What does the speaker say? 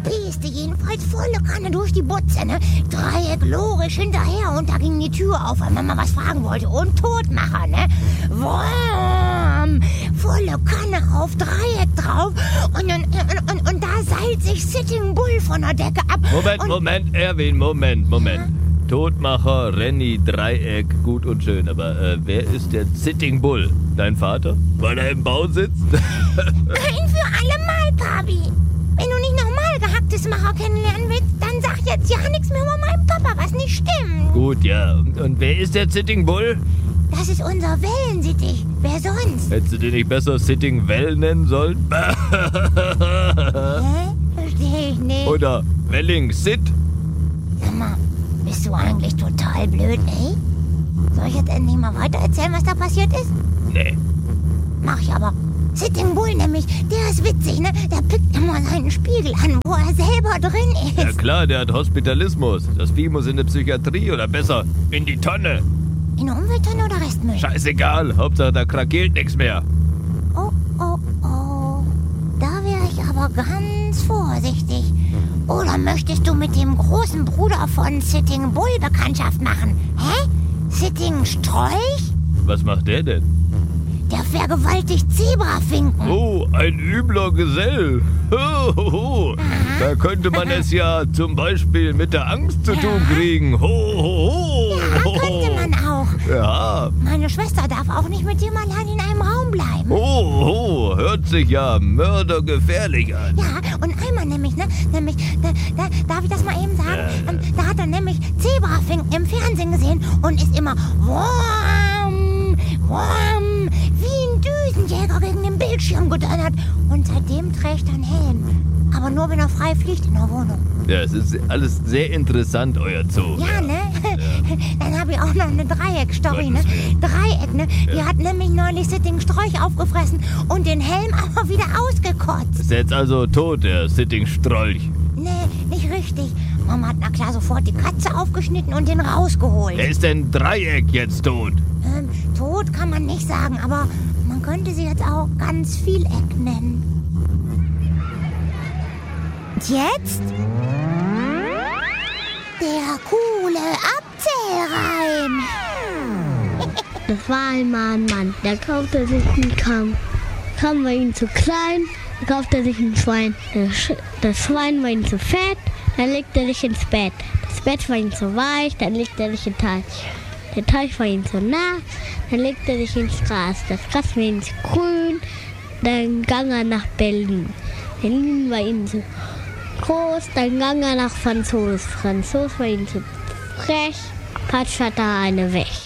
peste jedenfalls volle Kanne durch die Butze, ne? Dreieck logisch hinterher und da ging die Tür auf, weil Mama was fragen wollte. Und Todmacher, ne? Wurm! Volle Kanne auf, Dreieck drauf und da seilt sich Sitting Bull von der Decke ab. Moment, Erwin, Moment. Todmacher, Renny, Dreieck, gut und schön. Aber wer ist der Sitting Bull? Dein Vater? Weil er im Bau sitzt? Ein für alle Mal, Papi. Wenn du nicht nochmal gehacktes Macher kennenlernen willst, dann sag jetzt ja nichts mehr über meinen Papa, was nicht stimmt. Gut, ja. Und wer ist der Sitting Bull? Das ist unser Wellensittich. Wer sonst? Hättest du den nicht besser Sitting Well nennen sollen? Hä? Verstehe ich nicht. Oder Welling Sit? Sag mal, bist du eigentlich total blöd, ey? Soll ich jetzt endlich mal weiter erzählen, was da passiert ist? Nee. Mach ich aber. Sitting Bull nämlich, der ist witzig, ne? Der pickt immer seinen Spiegel an, wo er selber drin ist. Ja klar, der hat Hospitalismus. Das Vieh muss in die Psychiatrie oder besser in die Tonne. In der Umwelttonne oder Restmüll? Scheißegal, Hauptsache da krakeelt nichts mehr. Oh. Da wäre ich aber ganz vorsichtig. Oder möchtest du mit dem großen Bruder von Sitting Bull Bekanntschaft machen? Hä? Sitting Strolch? Was macht der denn? Der vergewaltigt Zebrafinken. Oh, ein übler Gesell. Da könnte man es ja zum Beispiel mit der Angst zu tun kriegen. Ja, könnte man auch. Ja. Meine Schwester darf auch nicht mit dem allein in einem Raum bleiben. Hört sich ja mördergefährlich an. Ja, und einmal nämlich, darf ich das mal eben sagen? Da hat er nämlich Zebrafinken im Fernsehen gesehen und ist immer Wurm, wie ein Düsenjäger gegen den Bildschirm gedonnert. Und seitdem trägt er einen Helm. Aber nur, wenn er frei fliegt in der Wohnung. Ja, es ist alles sehr interessant, euer Zoo. Ja, ne? Dann habe ich auch noch eine Dreieck-Story, ne? Dreieck, ne? Die hat nämlich neulich Sitting Strolch aufgefressen und den Helm aber wieder ausgekotzt. Ist jetzt also tot, der Sitting Strolch? Nee, nicht richtig. Mama hat na klar sofort die Katze aufgeschnitten und den rausgeholt. Wer ist denn Dreieck jetzt tot? Tot kann man nicht sagen, aber man könnte sie jetzt auch ganz Vieleck nennen. Und jetzt der coole Abzählreim. Das war einmal ein Mann, der kaufte sich einen Kamm. Kamm war ihm zu klein, da kaufte er sich ein Schwein. Das Schwein war ihm zu fett, dann legte er sich ins Bett. Das Bett war ihm zu weich, dann legte er sich in den Teich. Der Teich war ihm zu nah, dann legte er sich ins Gras. Das Gras war ihm zu grün, dann ging er nach Berlin. Berlin war ihm zu groß, dann ging er nach Franzos. Franzos war ihm zu frech, patsch hat er eine weg.